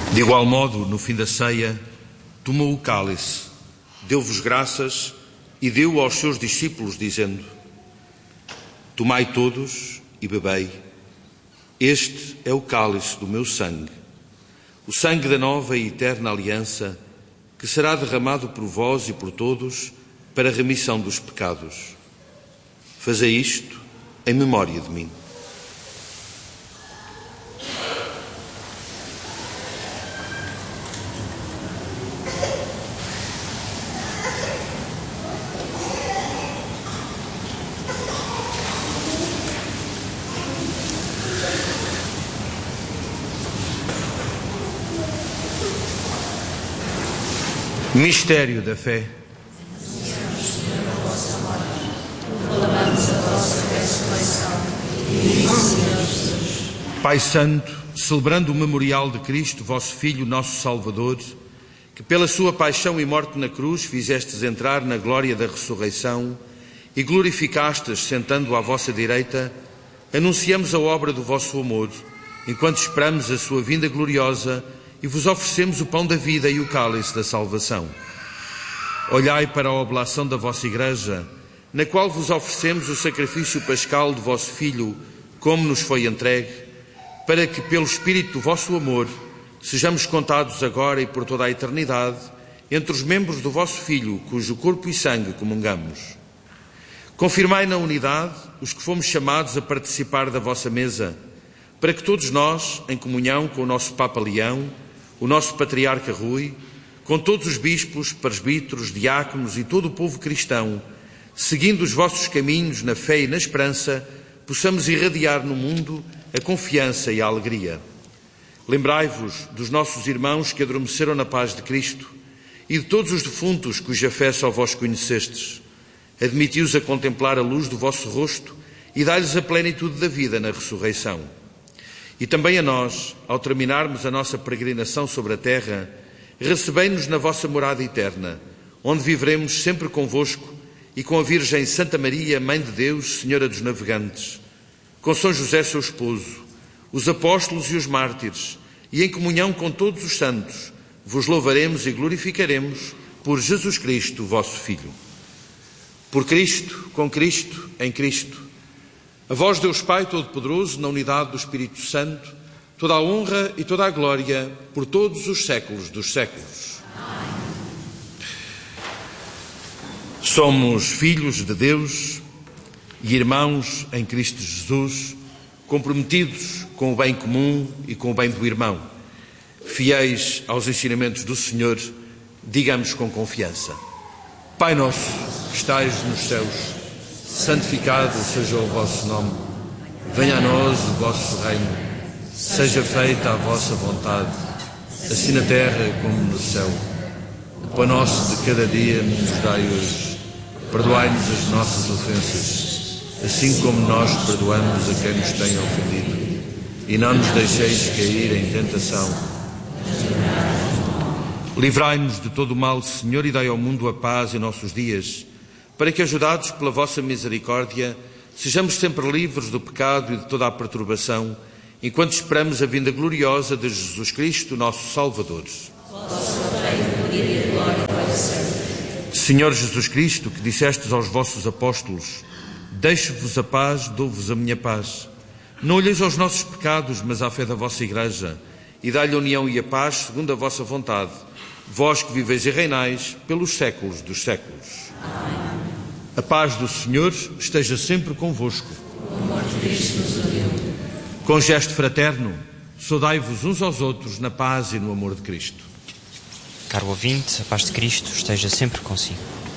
De igual modo, no fim da ceia, tomou o cálice, deu-vos graças e deu aos seus discípulos, dizendo: tomai todos e bebei. Este é o cálice do meu sangue, o sangue da nova e eterna aliança, que será derramado por vós e por todos para a remissão dos pecados. Fazei isto em memória de mim. Mistério da fé. Pai Santo, celebrando o memorial de Cristo, vosso Filho, nosso Salvador, que pela sua paixão e morte na cruz fizestes entrar na glória da ressurreição e glorificastes sentando à vossa direita, anunciamos a obra do vosso amor, enquanto esperamos a sua vinda gloriosa e vos oferecemos o pão da vida e o cálice da salvação. Olhai para a oblação da vossa Igreja, na qual vos oferecemos o sacrifício pascal do vosso Filho, como nos foi entregue, para que, pelo Espírito do vosso amor, sejamos contados agora e por toda a eternidade entre os membros do vosso Filho, cujo corpo e sangue comungamos. Confirmai na unidade os que fomos chamados a participar da vossa mesa, para que todos nós, em comunhão com o nosso Papa Leão, o nosso Patriarca Rui, com todos os bispos, presbíteros, diáconos e todo o povo cristão, seguindo os vossos caminhos na fé e na esperança, possamos irradiar no mundo a confiança e a alegria. Lembrai-vos dos nossos irmãos que adormeceram na paz de Cristo e de todos os defuntos cuja fé só vós conhecestes. Admiti-os a contemplar a luz do vosso rosto e dai-lhes a plenitude da vida na ressurreição. E também a nós, ao terminarmos a nossa peregrinação sobre a terra, recebei-nos na vossa morada eterna, onde viveremos sempre convosco e com a Virgem Santa Maria, Mãe de Deus, Senhora dos Navegantes, com São José, seu esposo, os apóstolos e os mártires, e em comunhão com todos os santos, vos louvaremos e glorificaremos por Jesus Cristo, vosso Filho. Por Cristo, com Cristo, em Cristo, a vós, Deus Pai Todo-Poderoso, na unidade do Espírito Santo, toda a honra e toda a glória por todos os séculos dos séculos. Amém. Somos filhos de Deus e irmãos em Cristo Jesus, comprometidos com o bem comum e com o bem do irmão. Fiéis aos ensinamentos do Senhor, digamos com confiança: Pai nosso, que estais nos céus, santificado seja o vosso nome. Venha a nós o vosso reino. Seja feita a vossa vontade, assim na terra como no céu. O pão nosso de cada dia nos dai hoje. Perdoai-nos as nossas ofensas, assim como nós perdoamos a quem nos tem ofendido. E não nos deixeis cair em tentação. Livrai-nos de todo o mal, Senhor, e dai ao mundo a paz em nossos dias, para que, ajudados pela vossa misericórdia, sejamos sempre livres do pecado e de toda a perturbação, enquanto esperamos a vinda gloriosa de Jesus Cristo, nosso Salvador. Senhor Jesus Cristo, que dissestes aos vossos apóstolos: deixo-vos a paz, dou-vos a minha paz. Não olheis aos nossos pecados, mas à fé da vossa Igreja, e dai-lhe a união e a paz segundo a vossa vontade, vós que viveis e reinais pelos séculos dos séculos. Amém. A paz do Senhor esteja sempre convosco. Com gesto fraterno, saudai-vos uns aos outros na paz e no amor de Cristo. Caro ouvinte, a paz de Cristo esteja sempre consigo.